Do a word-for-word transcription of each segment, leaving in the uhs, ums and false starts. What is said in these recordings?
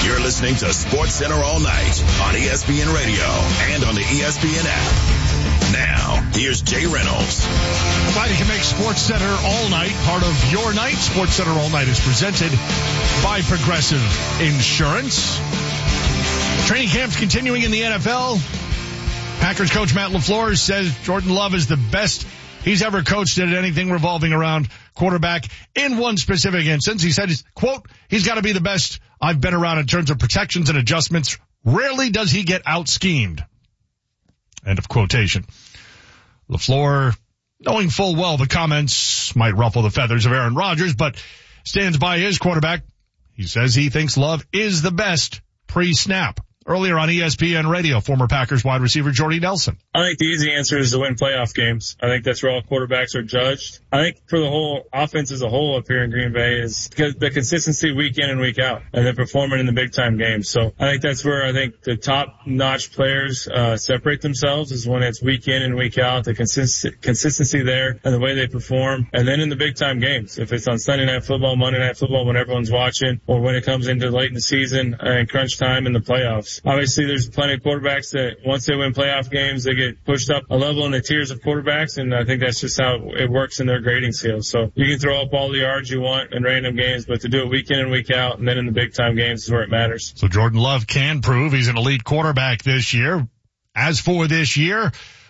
You're listening to Sports Center all night on E S P N Radio and on the E S P N app. Now, here's Jay Reynolds. Glad you can make Sports Center all night part of your night. Sports Center all night is presented by Progressive Insurance. Training camp's continuing in the N F L. Packers coach Matt LaFleur says Jordan Love is the best he's ever coached at anything revolving around quarterback. In one specific instance, he said, quote, he's got to be the best I've been around in terms of protections and adjustments. Rarely does he get out-schemed. End of quotation. LaFleur, knowing full well the comments might ruffle the feathers of Aaron Rodgers, but stands by his quarterback. He says he thinks Love is the best pre-snap. Earlier on E S P N Radio, former Packers wide receiver Jordy Nelson. I think the easy answer is to win playoff games. I think that's where all quarterbacks are judged. I think for the whole offense as a whole up here in Green Bay is the consistency week in and week out, and then performing in the big time games. So I think that's where I think the top notch players uh separate themselves, is when it's week in and week out, the consist- consistency there and the way they perform. And then in the big time games, if it's on Sunday Night Football, Monday Night Football, when everyone's watching, or when it comes into late in the season and crunch time in the playoffs. Obviously, there's plenty of quarterbacks that once they win playoff games, they get pushed up a level in the tiers of quarterbacks, and I think that's just how it works in their grading scale. So you can throw up all the yards you want in random games, but to do it week in and week out, and then in the big-time games is where it matters. So Jordan Love can prove he's an elite quarterback this year. As for this year,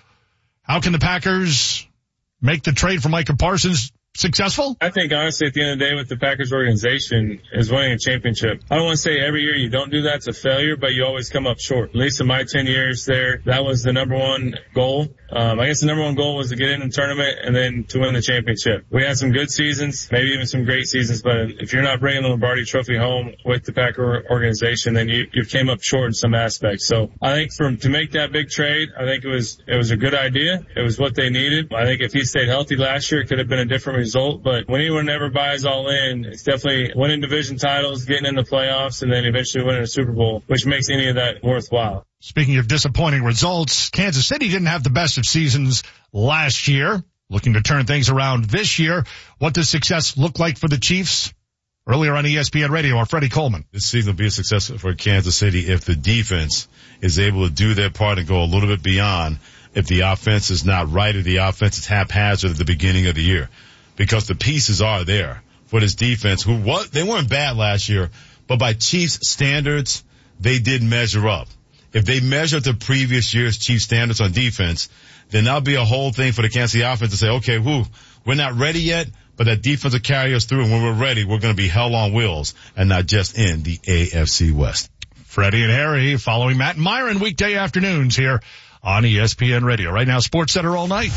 how can the Packers make the trade for Micah Parsons successful? I think, honestly, at the end of the day, with the Packers organization is winning a championship. I don't want to say every year you don't do that's a failure, but you always come up short. At least in my ten years there, that was the number one goal. Um, I guess the number one goal was to get in the tournament and then to win the championship. We had some good seasons, maybe even some great seasons, but if you're not bringing the Lombardi Trophy home with the Packer organization, then you, you came up short in some aspects. So I think from, to make that big trade, I think it was, it was a good idea. It was what they needed. I think if he stayed healthy last year, it could have been a different result, but when anyone ever buys all in, it's definitely winning division titles, getting in the playoffs, and then eventually winning a Super Bowl, which makes any of that worthwhile. Speaking of disappointing results, Kansas City didn't have the best of seasons last year. Looking to turn things around this year. What does success look like for the Chiefs? Earlier on E S P N Radio, our Freddie Coleman. This season will be a success for Kansas City if the defense is able to do their part and go a little bit beyond. If the offense is not right, or the offense is haphazard at the beginning of the year. Because the pieces are there for this defense, who was, they weren't bad last year, but by Chiefs standards, they did measure up. If they measure up the previous year's Chiefs standards on defense, then that'll be a whole thing for the Kansas City offense to say, okay, whoo, we're not ready yet, but that defense will carry us through, and when we're ready, we're going to be hell on wheels and not just in the A F C West. Freddie and Harry following Matt and Myron weekday afternoons here on E S P N Radio. Right now, Sports Center all night.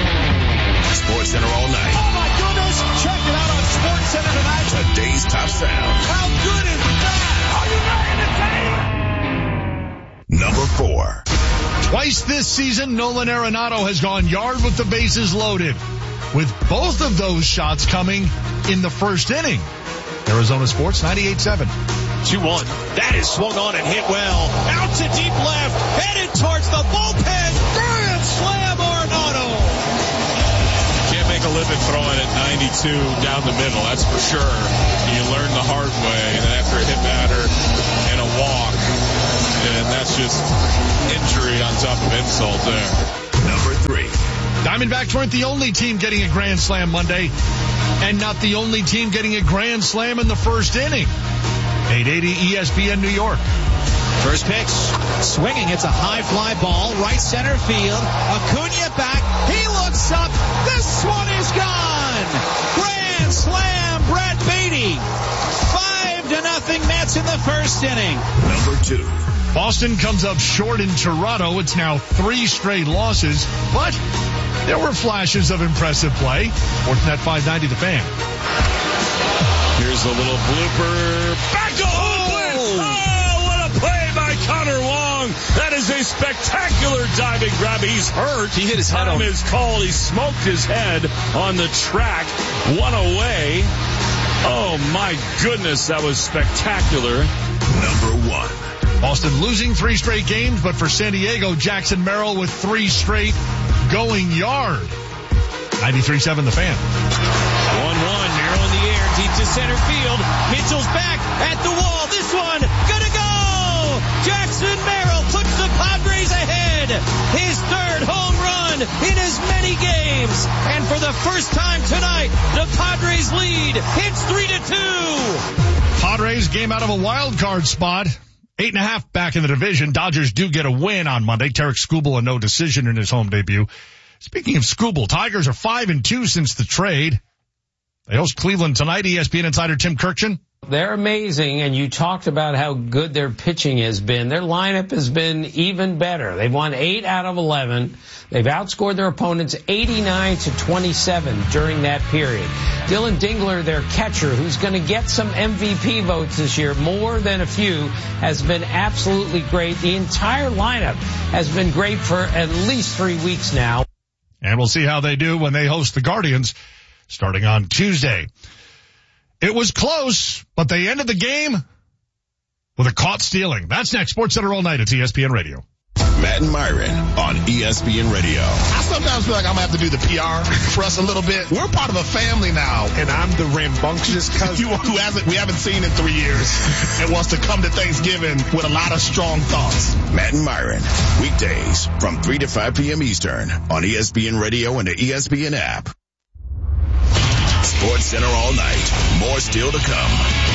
Sports Center all night. Oh my goodness! Check it out on Sports Center tonight. Today's top sound. How good is that? Are you ready to take? Number four. Twice this season, Nolan Arenado has gone yard with the bases loaded, with both of those shots coming in the first inning. Arizona Sports ninety-eight seven. two one. That is swung on and hit well. Out to deep left. Headed towards the bullpen. Grand slam, Arenado. Can't make a living throwing at ninety-two down the middle, that's for sure. You learn the hard way, and then after a hit batter and a walk, and that's just injury on top of insult there. Number three. Diamondbacks weren't the only team getting a grand slam Monday, and not the only team getting a grand slam in the first inning. eight eighty E S P N New York. First pitch, swinging. It's a high fly ball, right center field. Acuna back. He looks up. This one is gone. Grand slam, Brett Beatty. Five to nothing Mets in the first inning. Number two. Boston comes up short in Toronto. It's now three straight losses, but there were flashes of impressive play. Sportsnet five ninety, The Fan. Here's a little blooper. Back to Oakland! Oh, what a play by Connor Wong. That is a spectacular diving grab. He's hurt. He hit his head Time on. is called. He smoked his head on the track. One away. Oh, my goodness. That was spectacular. Number one. Boston losing three straight games, but for San Diego, Jackson Merrill with three straight going yard. ninety-three seven, The Fan. one one, Merrill in the air, deep to center field. Mitchell's back at the wall. This one gonna in as many games. And for the first time tonight, the Padres lead. It's three to two. Padres game out of a wild card spot. Eight and a half back in the division. Dodgers do get a win on Monday. Tarek Skubal, a no decision in his home debut. Speaking of Skubal, Tigers are five and two since the trade. They host Cleveland tonight. E S P N insider Tim Kirkchin. They're amazing, and you talked about how good their pitching has been. Their lineup has been even better. They've won eight out of eleven. They've outscored their opponents eighty-nine to twenty-seven during that period. Dylan Dingler, their catcher, who's going to get some M V P votes this year, more than a few, has been absolutely great. The entire lineup has been great for at least three weeks now. And we'll see how they do when they host the Guardians starting on Tuesday. It was close, but they ended the game with a caught stealing. That's next. SportsCenter all night at E S P N Radio. Matt and Myron on E S P N Radio. I sometimes feel like I'm going to have to do the P R for us a little bit. We're part of a family now. And I'm the rambunctious cousin who hasn't, we haven't seen in three years and wants to come to Thanksgiving with a lot of strong thoughts. Matt and Myron, weekdays from three to five p.m. Eastern on E S P N Radio and the E S P N app. SportsCenter all night. More still to come.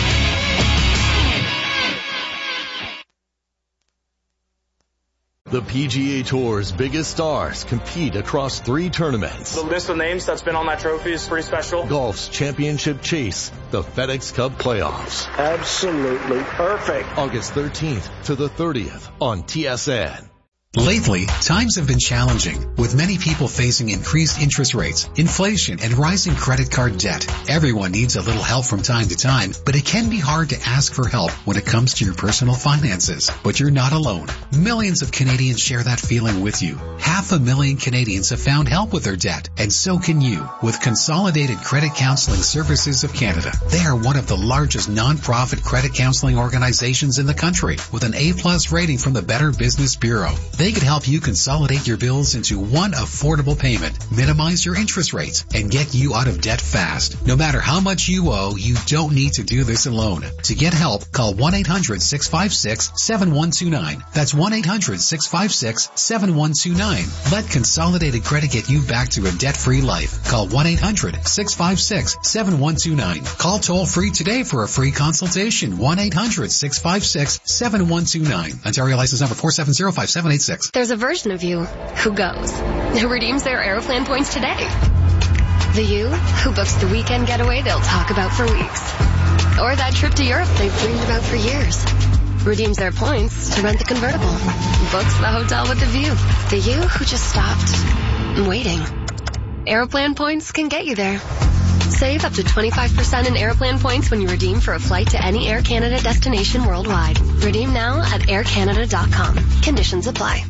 The P G A Tour's biggest stars compete across three tournaments. The list of names that's been on that trophy is pretty special. Golf's championship chase, the FedEx Cup playoffs. Absolutely perfect. August thirteenth to the thirtieth on T S N. Lately, times have been challenging, with many people facing increased interest rates, inflation, and rising credit card debt. Everyone needs a little help from time to time, but it can be hard to ask for help when it comes to your personal finances. But you're not alone. Millions of Canadians share that feeling with you. Half a million Canadians have found help with their debt, and so can you, with Consolidated Credit Counseling Services of Canada. They are one of the largest non-profit credit counseling organizations in the country, with an A-plus rating from the Better Business Bureau. They can help you consolidate your bills into one affordable payment, minimize your interest rates, and get you out of debt fast. No matter how much you owe, you don't need to do this alone. To get help, call one eight hundred six five six seven one two nine. That's one eight hundred six five six seven one two nine. Let Consolidated Credit get you back to a debt-free life. Call one eight hundred six five six seven one two nine. Call toll-free today for a free consultation. one eight hundred six five six seven one two nine. Ontario license number four seven zero five seven eight six. There's a version of you who goes, who redeems their Aeroplan points today. The you who books the weekend getaway they'll talk about for weeks. Or that trip to Europe they've dreamed about for years. Redeems their points to rent the convertible. Books the hotel with the view. The you who just stopped waiting. Aeroplan points can get you there. Save up to twenty-five percent in Aeroplan points when you redeem for a flight to any Air Canada destination worldwide. Redeem now at air canada dot com. Conditions apply.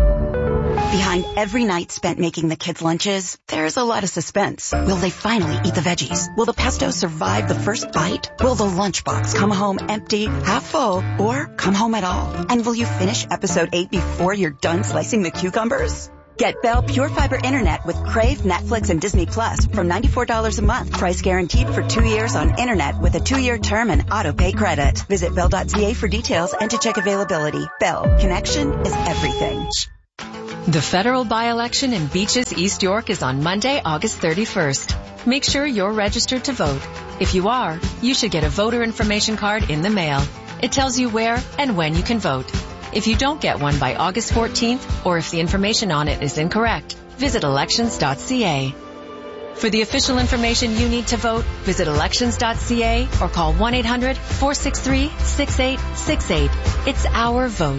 Behind every night spent making the kids' lunches, there's a lot of suspense. Will they finally eat the veggies? Will the pesto survive the first bite? Will the lunchbox come home empty, half full, or come home at all? And will you finish episode eight before you're done slicing the cucumbers? Get Bell Pure Fiber Internet with Crave, Netflix, and Disney Plus from ninety-four dollars a month. Price guaranteed for two years on Internet with a two-year term and auto-pay credit. Visit bell dot c a for details and to check availability. Bell. Connection is everything. The federal by-election in Beaches, East York is on Monday, August thirty-first. Make sure you're registered to vote. If you are, you should get a voter information card in the mail. It tells you where and when you can vote. If you don't get one by August fourteenth, or if the information on it is incorrect, visit elections dot c a. For the official information you need to vote, visit elections dot c a or call one eight hundred four six three six eight six eight. It's our vote.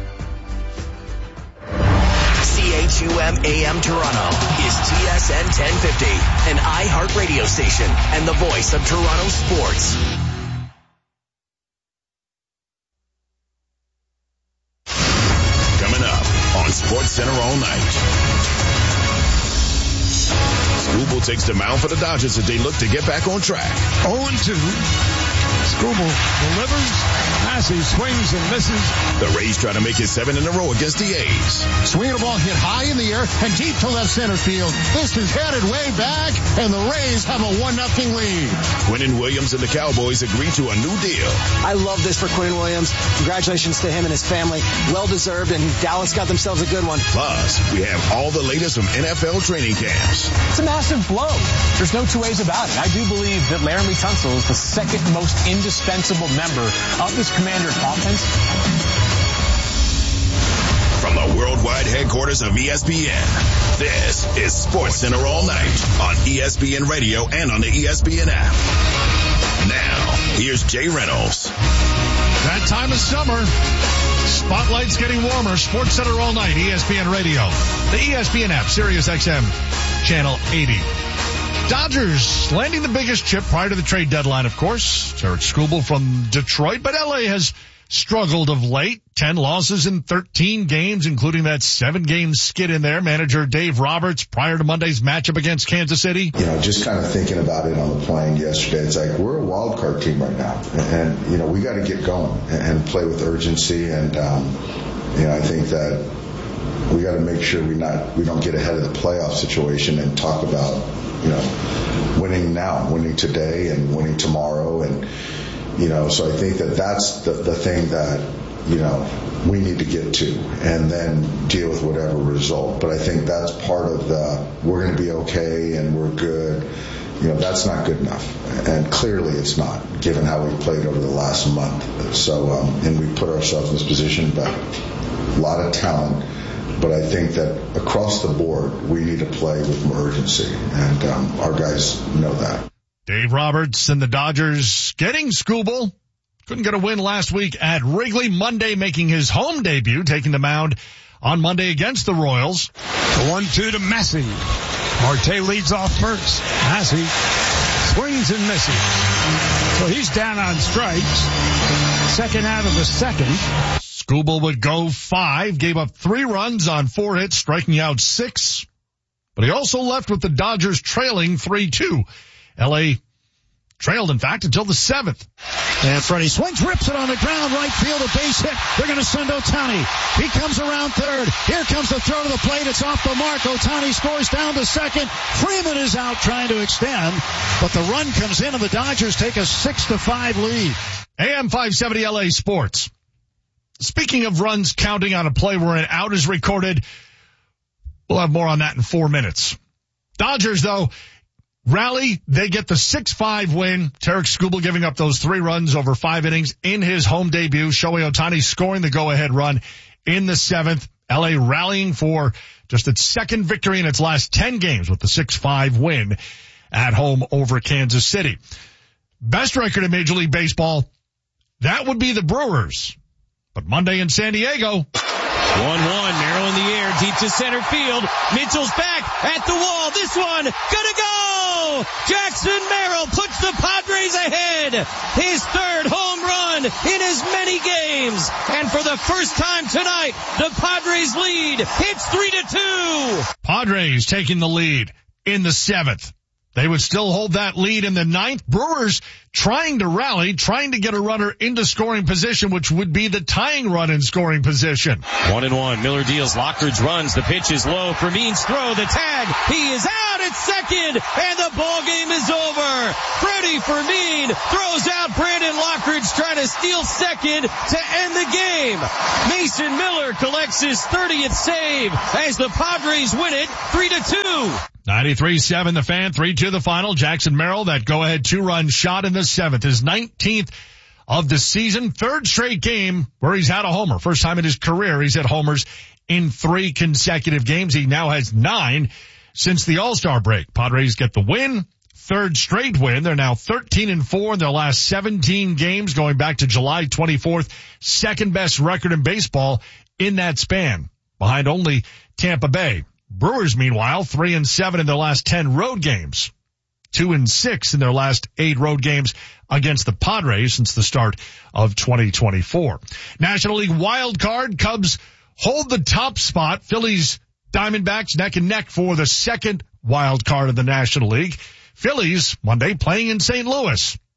C H U M A M Toronto is T S N ten fifty, an iHeart radio station and the voice of Toronto sports. Coming up on SportsCenter all night. Skubal takes the mound for the Dodgers as they look to get back on track. oh and two. Skubal delivers. Massey swings and misses. The Rays try to make it seven in a row against the A's. Swinging the ball hit high in the air and deep to left center field. This is headed way back, and the Rays have a one nothing lead. Quinnen Williams and the Cowboys agree to a new deal. I love this for Quinnen Williams. Congratulations to him and his family. Well deserved, and Dallas got themselves a good one. Plus, we have all the latest from N F L training camps. It's a massive blow. There's no two ways about it. I do believe that Laramie Tunsil is the second most indispensable member of this Commander's offense. From the worldwide headquarters of E S P N, this is Sports Center All Night on E S P N Radio and on the E S P N app. Now, here's Jay Reynolds. That time of summer, spotlight's getting warmer. Sports Center All Night, E S P N Radio, the E S P N app, Sirius X M, Channel eighty. Dodgers landing the biggest chip prior to the trade deadline, of course. Tarik Skubal from Detroit, but L A has struggled of late. Ten losses in thirteen games, including that seven-game skid in there. Manager Dave Roberts, prior to Monday's matchup against Kansas City. You know, just kind of thinking about it on the plane yesterday, it's like we're a wild card team right now. And, you know, we got to get going and play with urgency. And, um, you know, I think that we got to make sure we not we don't get ahead of the playoff situation and talk about, you know, winning now, winning today and winning tomorrow. And, you know, so I think that that's the, the thing that, you know, we need to get to and then deal with whatever result. But I think that's part of the we're going to be okay and we're good. You know, that's not good enough. And clearly it's not, given how we played over the last month. So, um, and we put ourselves in this position, but a lot of talent. But I think that across the board, we need to play with more urgency. And um, our guys know that. Dave Roberts and the Dodgers getting Skubal. Couldn't get a win last week at Wrigley. Monday making his home debut, taking the mound on Monday against the Royals. The one two to Massey. Marte leads off first. Massey swings and misses. So he's down on strikes. Second out of the second. Skubal would go five, gave up three runs on four hits, striking out six. But he also left with the Dodgers trailing three two. L A trailed, in fact, until the seventh. And Freddie swings, rips it on the ground, right field, a base hit. They're going to send Ohtani. He comes around third. Here comes the throw to the plate. It's off the mark. Ohtani scores down to second. Freeman is out trying to extend, but the run comes in and the Dodgers take a six to five lead. A M five seventy L A Sports. Speaking of runs counting on a play where an out is recorded, we'll have more on that in four minutes. Dodgers, though, rally. They get the six five win. Tarik Skubal giving up those three runs over five innings in his home debut. Shohei Ohtani scoring the go-ahead run in the seventh. L A rallying for just its second victory in its last ten games with the six five win at home over Kansas City. Best record in Major League Baseball, that would be the Brewers. But Monday in San Diego. one one, narrow in the air, deep to center field. Mitchell's back at the wall. This one, gonna go! Jackson Merrill puts the Padres ahead. His third home run in as many games. And for the first time tonight, the Padres lead. It's three to two. Padres taking the lead in the seventh. They would still hold that lead in the ninth. Brewers trying to rally, trying to get a runner into scoring position, which would be the tying run in scoring position. One and one. Miller deals. Lockridge runs. The pitch is low. Fermin's throw. The tag. He is out at second, and the ball game is over. Freddie Fermin throws out Brandon Lockridge, trying to steal second to end the game. Mason Miller collects his thirtieth save as the Padres win it three to two. ninety-three seven the Fan, three two the final. Jackson Merrill, that go-ahead two-run shot in the seventh, his nineteenth of the season, third straight game where he's had a homer. First time in his career he's hit homers in three consecutive games. He now has nine since the All-Star break. Padres get the win, third straight win. They're now thirteen and four in their last seventeen games going back to July twenty-fourth. Second best record in baseball in that span, behind only Tampa Bay. Brewers, meanwhile, three and seven in their last ten road games. Two and six in their last eight road games against the Padres since the start of twenty twenty-four. National League wild card, Cubs hold the top spot. Phillies, Diamondbacks neck and neck for the second wild card of the National League. Phillies Monday playing in Saint Louis.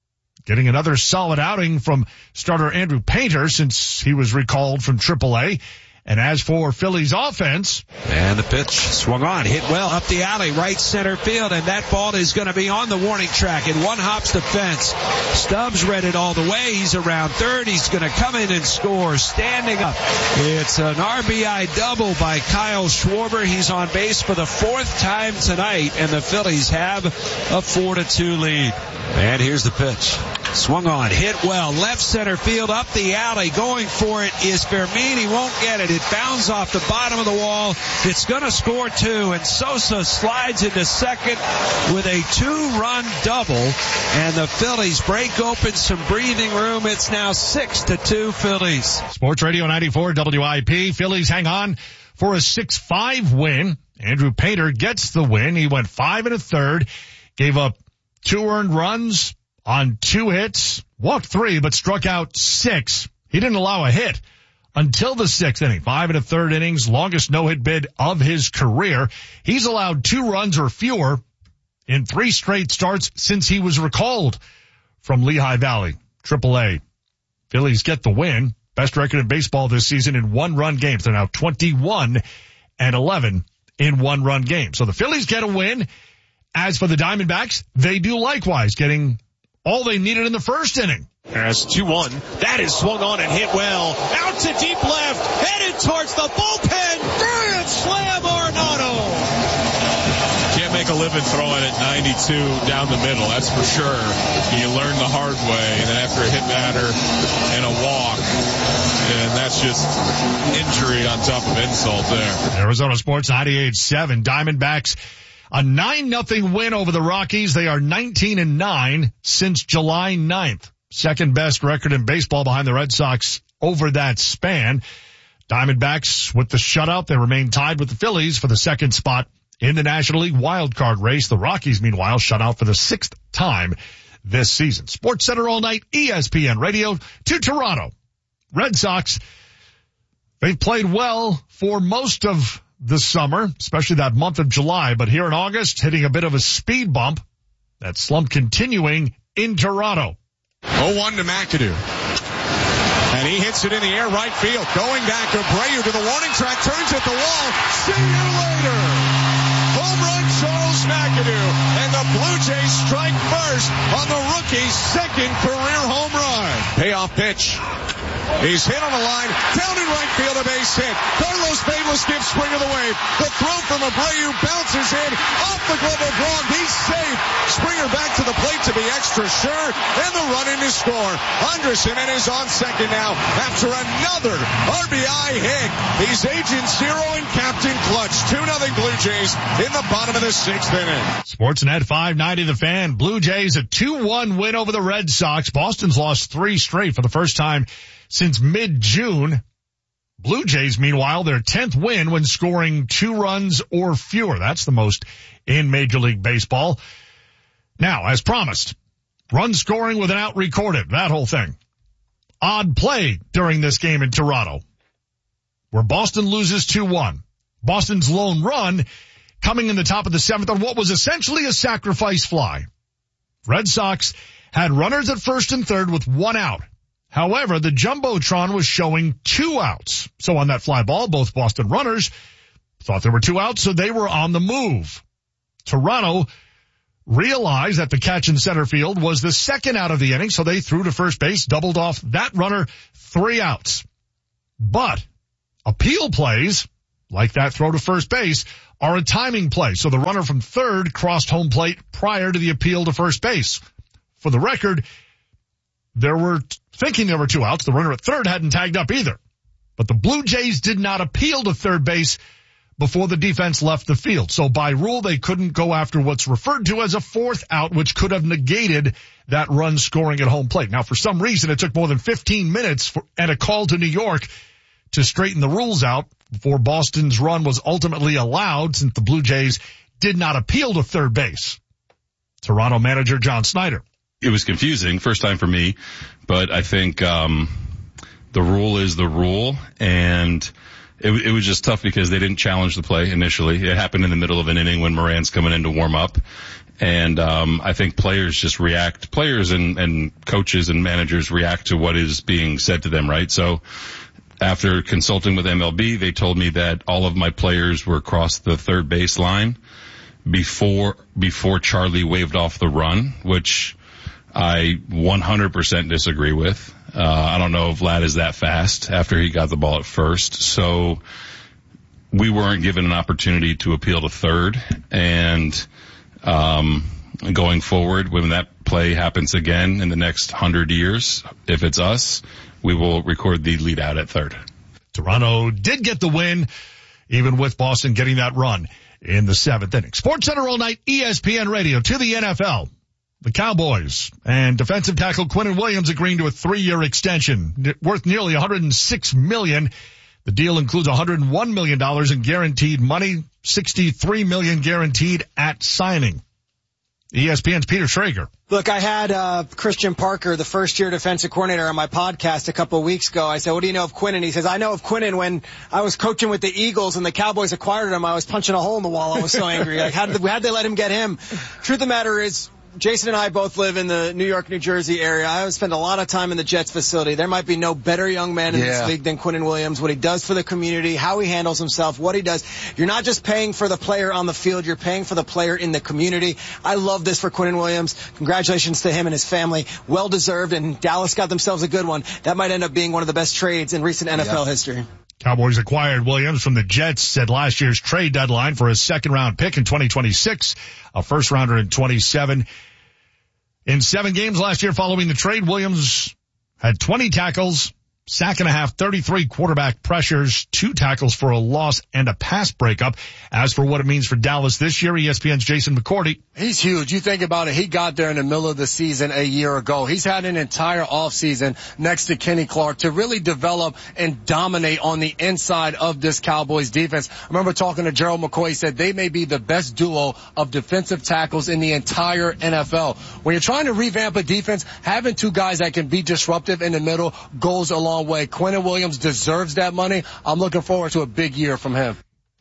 getting another solid outing from starter Andrew Painter since he was recalled from triple A. And as for Phillies offense. And the pitch swung on, hit well up the alley, right center field, and that ball is going to be on the warning track. It one hops the fence. Stubbs read it all the way. He's around third. He's going to come in and score standing up. It's an R B I double by Kyle Schwarber. He's on base for the fourth time tonight, and the Phillies have a four to two lead. And here's the pitch. Swung on, hit well, left center field, up the alley. Going for it is Fermin. He won't get it. It bounds off the bottom of the wall. It's going to score two, and Sosa slides into second with a two-run double, and the Phillies break open some breathing room. It's now six to two Phillies. Sports Radio ninety-four W I P. Phillies hang on for a six five win. Andrew Painter gets the win. He went five and a third, gave up two earned runs on two hits, walked three, but struck out six. He didn't allow a hit until the sixth inning. Five and a third innings, longest no-hit bid of his career. He's allowed two runs or fewer in three straight starts since he was recalled from Lehigh Valley, triple A. Phillies get the win. Best record in baseball this season in one-run games. They're now twenty-one and eleven in one-run games. So the Phillies get a win. As for the Diamondbacks, they do likewise, getting all they needed in the first inning. As two one, that is swung on and hit well. Out to deep left, headed towards the bullpen. Grand slam, Arenado. Can't make a living throwing it ninety-two down the middle, that's for sure. You learn the hard way, and then after a hit batter and a walk, and that's just injury on top of insult there. Arizona Sports ninety-eight seven, Diamondbacks. A nine nothing win over the Rockies. They are nineteen and nine since July ninth. Second best record in baseball behind the Red Sox over that span. Diamondbacks with the shutout. They remain tied with the Phillies for the second spot in the National League wildcard race. The Rockies, meanwhile, shut out for the sixth time this season. Sports Center all night, E S P N Radio to Toronto. Red Sox, they've played well for most of the summer, especially that month of July, but here in August, hitting a bit of a speed bump. That slump continuing in Toronto. oh one to McAdoo. And he hits it in the air right field. Going back to Abreu to the warning track, turns at the wall. See you later. Home run Charles McAdoo. And the Blue Jays strike first on the rookie's second career home run. Payoff pitch. He's hit on the line, down in right field, a base hit. Carlos Bayless gives Springer the wave. The throw from Abreu bounces in, off the glove of Braun. He's safe. Springer back to the plate to be extra sure, and the run in to score. Anderson is on second now after another R B I hit. He's Agent Zero and Captain Clutch. two nothing Blue Jays in the bottom of the sixth inning. Sportsnet five ninety The Fan. Blue Jays a two one win over the Red Sox. Boston's lost three straight for the first time since mid-June. Blue Jays, meanwhile, their tenth win when scoring two runs or fewer. That's the most in Major League Baseball. Now, as promised, run scoring with an out recorded, that whole thing. Odd play during this game in Toronto, where Boston loses two one. Boston's lone run coming in the top of the seventh on what was essentially a sacrifice fly. Red Sox had runners at first and third with one out. However, the Jumbotron was showing two outs. So on that fly ball, both Boston runners thought there were two outs, so they were on the move. Toronto realized that the catch in center field was the second out of the inning, so they threw to first base, doubled off that runner, three outs. But appeal plays, like that throw to first base, are a timing play. So the runner from third crossed home plate prior to the appeal to first base. For the record, there were, thinking there were two outs, the runner at third hadn't tagged up either. But the Blue Jays did not appeal to third base before the defense left the field. So by rule, they couldn't go after what's referred to as a fourth out, which could have negated that run scoring at home plate. Now, for some reason, it took more than fifteen minutes for, and a call to New York to straighten the rules out before Boston's run was ultimately allowed, since the Blue Jays did not appeal to third base. Toronto manager John Snyder. It was confusing, first time for me, but I think um the rule is the rule, and it, it was just tough because they didn't challenge the play initially. It happened in the middle of an inning when Moran's coming in to warm up, And um, I think players just react, players and, and coaches and managers react to what is being said to them, right? So after consulting with M L B, they told me that all of my players were across the third base line before before Charlie waved off the run, which I one hundred percent disagree with. Uh, I don't know if Vlad is that fast after he got the ball at first. So we weren't given an opportunity to appeal to third. And um, going forward, when that play happens again in the next hundred years, if it's us, we will record the lead out at third. Toronto did get the win, even with Boston getting that run in the seventh inning. SportsCenter all night, E S P N Radio. To the N F L. The Cowboys and defensive tackle Quinnen Williams agreeing to a three-year extension worth nearly one hundred six million dollars. The deal includes one hundred one million dollars in guaranteed money, sixty-three million dollars guaranteed at signing. E S P N's Peter Schrager. Look, I had uh Christian Parker, the first-year defensive coordinator, on my podcast a couple of weeks ago. I said, what do you know of Quinnen? He says, I know of Quinnen when I was coaching with the Eagles and the Cowboys acquired him. I was punching a hole in the wall. I was so angry. Like, how did, how'd they let him get him? Truth of the matter is, Jason and I both live in the New York, New Jersey area. I spend a lot of time in the Jets facility. There might be no better young man in yeah. this league than Quinnen Williams. What he does for the community, how he handles himself, what he does. You're not just paying for the player on the field. You're paying for the player in the community. I love this for Quinnen Williams. Congratulations to him and his family. Well deserved, and Dallas got themselves a good one. That might end up being one of the best trades in recent N F L yeah. history. Cowboys acquired Williams from the Jets at last year's trade deadline for a second-round pick in twenty twenty-six, a first-rounder in twenty-seven. In seven games last year following the trade, Williams had twenty tackles, sack and a half, thirty-three quarterback pressures, two tackles for a loss, and a pass breakup. As for what it means for Dallas this year, E S P N's Jason McCourty. He's huge. You think about it. He got there in the middle of the season a year ago. He's had an entire offseason next to Kenny Clark to really develop and dominate on the inside of this Cowboys defense. I remember talking to Gerald McCoy. He said they may be the best duo of defensive tackles in the entire N F L. When you're trying to revamp a defense, having two guys that can be disruptive in the middle goes a long way. Quinnen Williams deserves that money. I'm looking forward to a big year from him.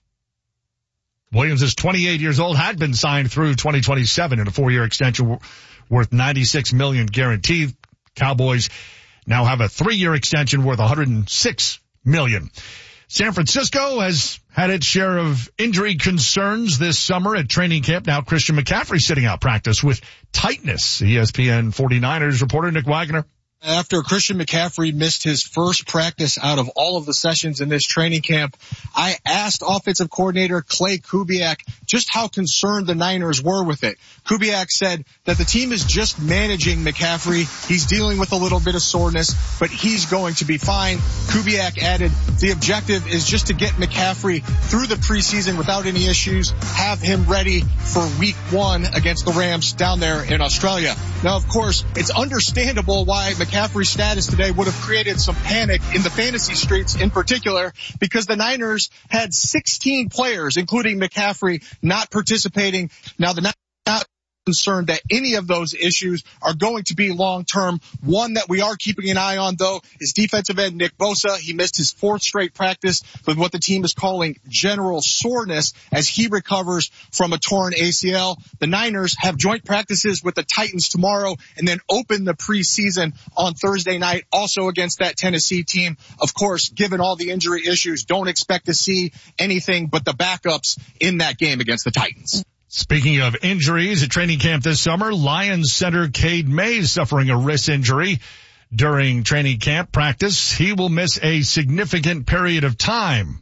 Williams is twenty-eight years old, had been signed through twenty twenty-seven in a four-year extension worth ninety-six million dollars guaranteed. Cowboys now have a three-year extension worth one hundred six million dollars. San Francisco has had its share of injury concerns this summer at training camp. Now Christian McCaffrey sitting out practice with tightness. E S P N forty-niners reporter Nick Wagner. After Christian McCaffrey missed his first practice out of all of the sessions in this training camp, I asked offensive coordinator Clay Kubiak just how concerned the Niners were with it. Kubiak said that the team is just managing McCaffrey. He's dealing with a little bit of soreness, but he's going to be fine. Kubiak added, the objective is just to get McCaffrey through the preseason without any issues, have him ready for week one against the Rams down there in Australia. Now, of course, it's understandable why McCaffrey McCaffrey's status today would have created some panic in the fantasy streets in particular, because the Niners had sixteen players, including McCaffrey, not participating. Now, the Niners are not concerned that any of those issues are going to be long-term. One that we are keeping an eye on, though, is defensive end Nick Bosa. He missed his fourth straight practice with what the team is calling general soreness as he recovers from a torn A C L. The Niners have joint practices with the Titans tomorrow and then open the preseason on Thursday night, also against that Tennessee team. Of course, given all the injury issues, don't expect to see anything but the backups in that game against the Titans. Speaking of injuries, at training camp this summer, Lions center Cade Mays suffering a wrist injury during training camp practice. He will miss a significant period of time.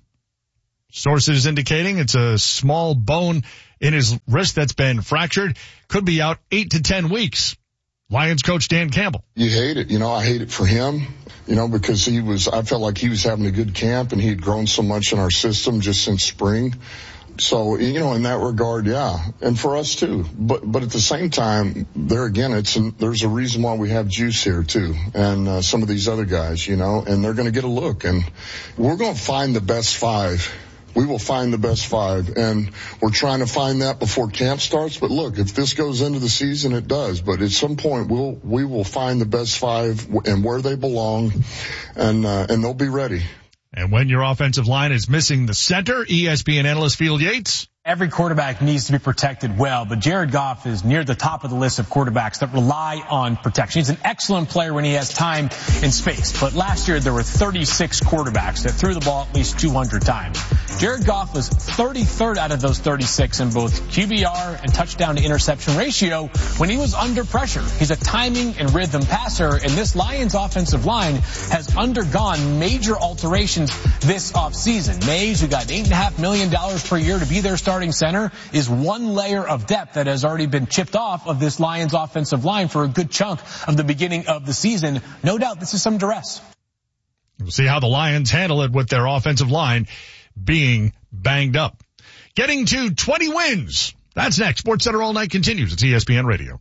Sources indicating it's a small bone in his wrist that's been fractured. Could be out eight to ten weeks. Lions coach Dan Campbell. You hate it. You know, I hate it for him, you know, because he was, I felt like he was having a good camp and he had grown so much in our system just since spring. So, you know, in that regard, yeah. And for us too. But, but at the same time, there again, it's, an, there's a reason why we have Juice here too. And, uh, some of these other guys, you know, and they're going to get a look, and we're going to find the best five. We will find the best five, and we're trying to find that before camp starts. But look, if this goes into the season, it does. But at some point, we'll, we will find the best five and where they belong, and, uh, and they'll be ready. And when your offensive line is missing the center, E S P N analyst Field Yates Every quarterback needs to be protected well, but Jared Goff is near the top of the list of quarterbacks that rely on protection. He's an excellent player when he has time and space, but last year there were thirty-six quarterbacks that threw the ball at least two hundred times. Jared Goff was thirty-third out of those thirty-six in both Q B R and touchdown to interception ratio when he was under pressure. He's a timing and rhythm passer, and this Lions offensive line has undergone major alterations this offseason. Mays, who got eight point five million dollars per year to be their starting center, is one layer of depth that has already been chipped off of this Lions offensive line for a good chunk of the beginning of the season. No doubt this is some duress. We'll see how the Lions handle it with their offensive line being banged up. Getting to twenty wins. That's next. Sports Center All Night continues. It's E S P N Radio.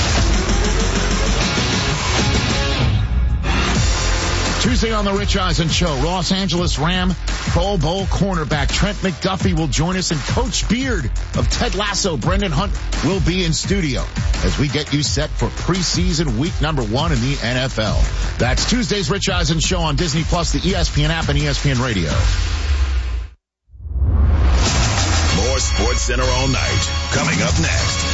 Tuesday on the Rich Eisen Show, Los Angeles Ram Pro Bowl cornerback Trent McDuffie will join us, and Coach Beard of Ted Lasso, Brendan Hunt, will be in studio as we get you set for preseason week number one in the N F L. That's Tuesday's Rich Eisen Show on Disney Plus, the E S P N app, and E S P N Radio. More Sports Center All Night coming up next.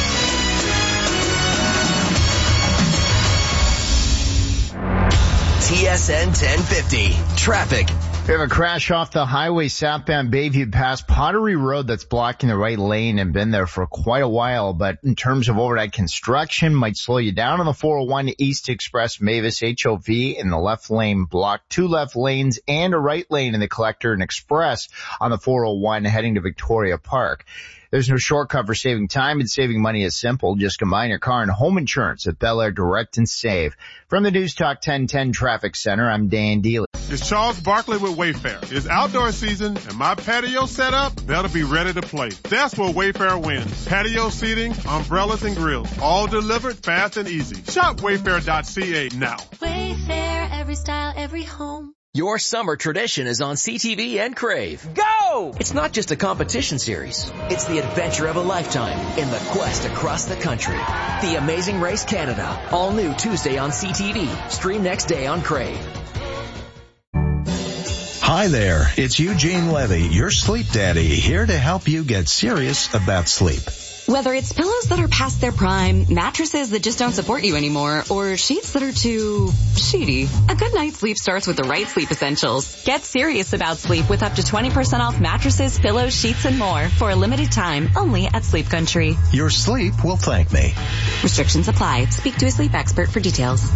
T S N ten fifty. Traffic. We have a crash off the highway southbound Bayview past Pottery Road that's blocking the right lane and been there for quite a while. But in terms of overnight construction, might slow you down on the four oh one East Express Mavis H O V in the left lane blocked, two left lanes and a right lane in the Collector and Express on the four oh one heading to Victoria Park. There's no shortcut for saving time, and saving money is simple. Just combine your car and home insurance at Bel Air Direct and Save. From the News Talk ten ten Traffic Center, I'm Dan Dealey. It's Charles Barkley with Wayfair. It's outdoor season, and my patio setup better be ready to play. That's where Wayfair wins. Patio seating, umbrellas, and grills, all delivered fast and easy. Shop wayfair dot c a now. Wayfair, every style, every home. Your summer tradition is on C T V and Crave. Go! It's not just a competition series. It's the adventure of a lifetime in the quest across the country. The Amazing Race Canada. All new Tuesday on C T V. Stream next day on Crave. Hi there, it's Eugene Levy, your sleep daddy, here to help you get serious about sleep. Whether it's pillows that are past their prime, mattresses that just don't support you anymore, or sheets that are too sheety, a good night's sleep starts with the right sleep essentials. Get serious about sleep with up to twenty percent off mattresses, pillows, sheets, and more for a limited time only at Sleep Country. Your sleep will thank me. Restrictions apply. Speak to a sleep expert for details.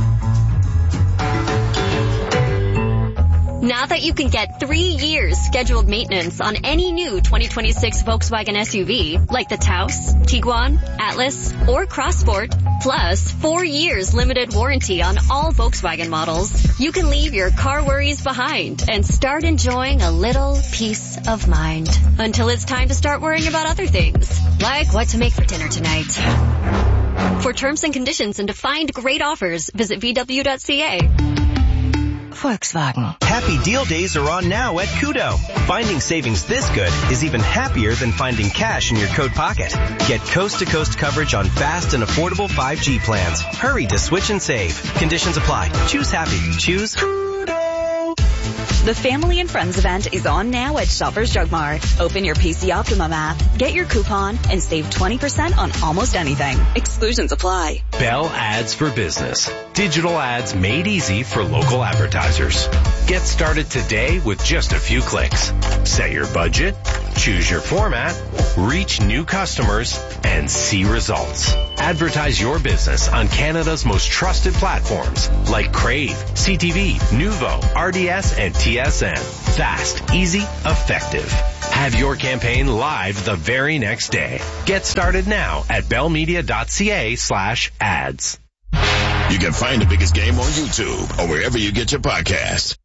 Now that you can get three years scheduled maintenance on any new twenty twenty-six Volkswagen S U V, like the Taos, Tiguan, Atlas, or Crossport, plus four years limited warranty on all Volkswagen models, you can leave your car worries behind and start enjoying a little peace of mind. Until it's time to start worrying about other things, like what to make for dinner tonight. For terms and conditions and to find great offers, visit V W dot C A. Volkswagen. Happy deal days are on now at Kudo. Finding savings this good is even happier than finding cash in your coat pocket. Get coast-to-coast coverage on fast and affordable five G plans. Hurry to switch and save. Conditions apply. Choose happy. Choose Kudo. The Family and Friends event is on now at Shoppers Drug Mart. Open your P C Optimum app, get your coupon, and save twenty percent on almost anything. Exclusions apply. Bell Ads for Business. Digital ads made easy for local advertisers. Get started today with just a few clicks. Set your budget, choose your format, reach new customers, and see results. Advertise your business on Canada's most trusted platforms like Crave, C T V, Nuvo, R D S, and T S N. Fast, easy, effective. Have your campaign live the very next day. Get started now at bellmedia dot c a slash ads. You can find the biggest game on YouTube or wherever you get your podcasts.